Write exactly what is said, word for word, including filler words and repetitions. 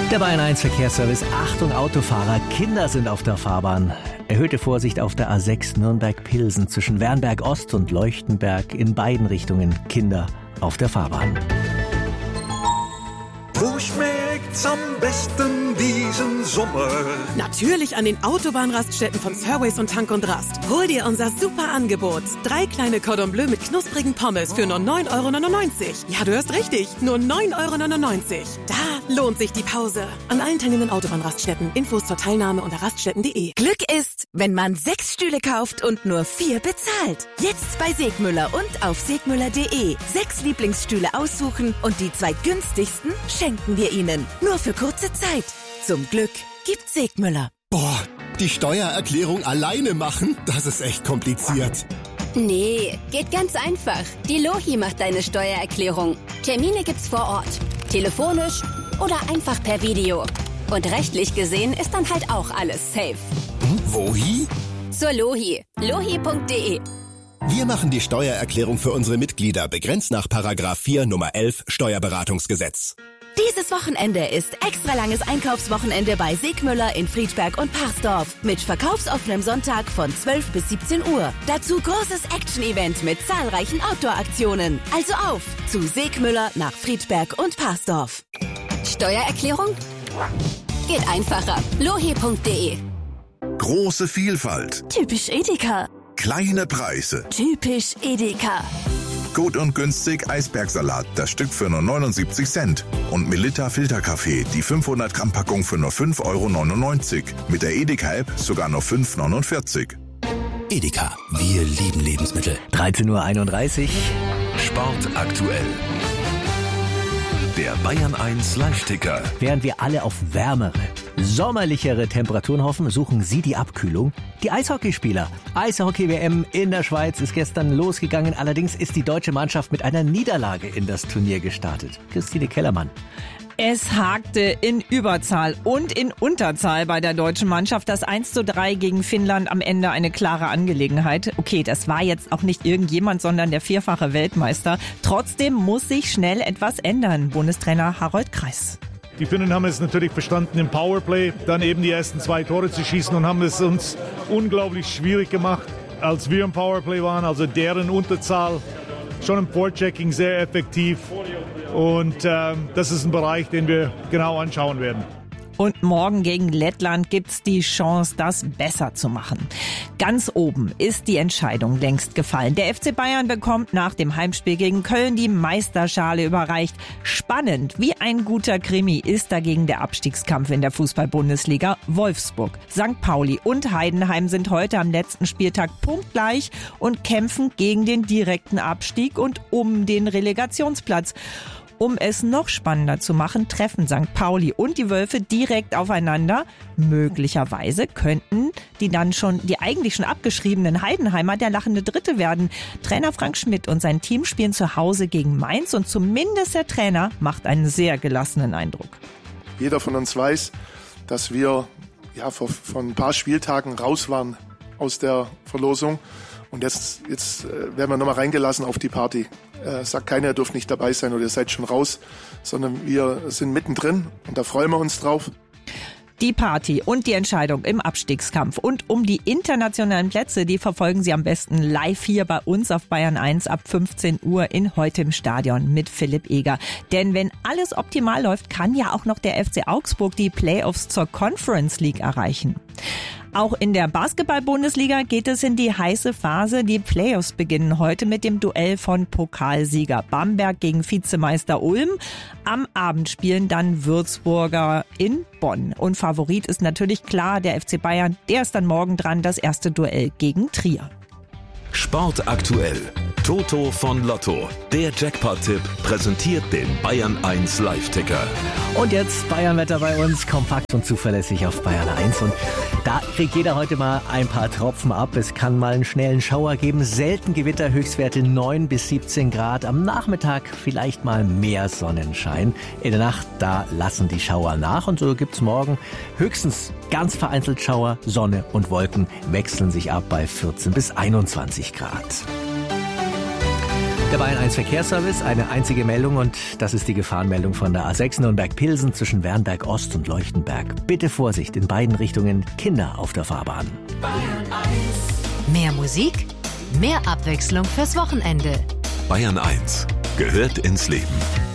Der Bayern eins Verkehrsservice. Achtung Autofahrer, Kinder sind auf der Fahrbahn. Erhöhte Vorsicht auf der A sechs Nürnberg-Pilsen zwischen Wernberg Ost und Leuchtenberg, in beiden Richtungen Kinder auf der Fahrbahn. Wo schmeckt's am besten diesen Sommer? Natürlich an den Autobahnraststätten von Fairways und Tank und Rast. Hol dir unser super Angebot. Drei kleine Cordon Bleu mit knusprigen Pommes für nur neun Euro neunundneunzig. Ja, du hörst richtig, nur neun Euro neunundneunzig. Da lohnt sich die Pause. An allen teilnehmenden Autobahnraststätten. Infos zur Teilnahme unter raststätten punkt de. Glück ist, wenn man sechs Stühle kauft und nur vier bezahlt. Jetzt bei Segmüller und auf segmüller punkt de. Sechs Lieblingsstühle aussuchen und die zwei günstigsten schenken wir Ihnen. Nur für kurze Zeit. Zum Glück gibt Segmüller. Boah, die Steuererklärung alleine machen? Das ist echt kompliziert. Nee, geht ganz einfach. Die Lohi macht deine Steuererklärung. Termine gibt's vor Ort. Telefonisch oder einfach per Video. Und rechtlich gesehen ist dann halt auch alles safe. Hm, wohi? Zur Lohi. lohi punkt de. Wir machen die Steuererklärung für unsere Mitglieder, begrenzt nach Paragraph vier Nummer elf Steuerberatungsgesetz. Dieses Wochenende ist extra langes Einkaufswochenende bei Segmüller in Friedberg und Parsdorf mit verkaufsoffenem Sonntag von zwölf bis siebzehn Uhr. Dazu großes Action-Event mit zahlreichen Outdoor-Aktionen. Also auf zu Segmüller nach Friedberg und Parsdorf. Steuererklärung? Geht einfacher. lohi punkt de. Große Vielfalt. Typisch Edeka. Kleine Preise. Typisch Edeka. Gut und günstig Eisbergsalat, das Stück für nur neunundsiebzig Cent. Und Melitta Filterkaffee, die fünfhundert Gramm Packung für nur fünf Euro neunundneunzig. Mit der Edeka-App sogar nur fünf Euro neunundvierzig. Edeka, wir lieben Lebensmittel. dreizehn Uhr einunddreißig. Sport aktuell. Der Bayern eins Live-Ticker. Während wir alle auf wärmere, sommerlichere Temperaturen hoffen, suchen Sie die Abkühlung. Die Eishockeyspieler. Eishockey-W M in der Schweiz ist gestern losgegangen. Allerdings ist die deutsche Mannschaft mit einer Niederlage in das Turnier gestartet. Christine Kellermann. Es hakte in Überzahl und in Unterzahl bei der deutschen Mannschaft. Das eins zu drei gegen Finnland am Ende eine klare Angelegenheit. Okay, das war jetzt auch nicht irgendjemand, sondern der vierfache Weltmeister. Trotzdem muss sich schnell etwas ändern. Bundestrainer Harold Kreis. Die Finnen haben es natürlich verstanden, im Powerplay dann eben die ersten zwei Tore zu schießen und haben es uns unglaublich schwierig gemacht, als wir im Powerplay waren. Also deren Unterzahl, schon im Vorchecking sehr effektiv. Und ähm, das ist ein Bereich, den wir genau anschauen werden. Und morgen gegen Lettland gibt's die Chance, das besser zu machen. Ganz oben ist die Entscheidung längst gefallen. Der F C Bayern bekommt nach dem Heimspiel gegen Köln die Meisterschale überreicht. Spannend, wie ein guter Krimi ist dagegen der Abstiegskampf in der Fußball-Bundesliga. Wolfsburg, Sankt Pauli und Heidenheim sind heute am letzten Spieltag punktgleich und kämpfen gegen den direkten Abstieg und um den Relegationsplatz. Um es noch spannender zu machen, treffen Sankt Pauli und die Wölfe direkt aufeinander. Möglicherweise könnten die dann schon, die eigentlich schon abgeschriebenen Heidenheimer der lachende Dritte werden. Trainer Frank Schmidt und sein Team spielen zu Hause gegen Mainz und zumindest der Trainer macht einen sehr gelassenen Eindruck. Jeder von uns weiß, dass wir ja vor, vor ein paar Spieltagen raus waren aus der Verlosung. Und jetzt, jetzt werden wir nochmal reingelassen auf die Party. Äh, sagt keiner, ihr dürft nicht dabei sein oder ihr seid schon raus, sondern wir sind mittendrin und da freuen wir uns drauf. Die Party und die Entscheidung im Abstiegskampf und um die internationalen Plätze, die verfolgen Sie am besten live hier bei uns auf Bayern eins ab fünfzehn Uhr in Heute im Stadion mit Philipp Eger. Denn wenn alles optimal läuft, kann ja auch noch der F C Augsburg die Playoffs zur Conference League erreichen. Auch in der Basketball-Bundesliga geht es in die heiße Phase. Die Playoffs beginnen heute mit dem Duell von Pokalsieger Bamberg gegen Vizemeister Ulm. Am Abend spielen dann Würzburger in Bonn. Und Favorit ist natürlich klar der F C Bayern. Der ist dann morgen dran, das erste Duell gegen Trier. Sport aktuell. Toto von Lotto. Der Jackpot-Tipp präsentiert den Bayern eins Live-Ticker. Und jetzt Bayern-Wetter bei uns, kompakt und zuverlässig auf Bayern eins. Und da kriegt jeder heute mal ein paar Tropfen ab. Es kann mal einen schnellen Schauer geben. Selten Gewitter, Höchstwerte neun bis siebzehn Grad. Am Nachmittag vielleicht mal mehr Sonnenschein. In der Nacht, da lassen die Schauer nach. Und so gibt's morgen höchstens ganz vereinzelt Schauer. Sonne und Wolken wechseln sich ab bei vierzehn bis einundzwanzig Grad. Der Bayern eins Verkehrsservice, eine einzige Meldung und das ist die Gefahrenmeldung von der A sechs Nürnberg-Pilsen zwischen Wernberg Ost und Leuchtenberg. Bitte Vorsicht in beiden Richtungen, Kinder auf der Fahrbahn. Bayern eins. Mehr Musik, mehr Abwechslung fürs Wochenende. Bayern eins gehört ins Leben.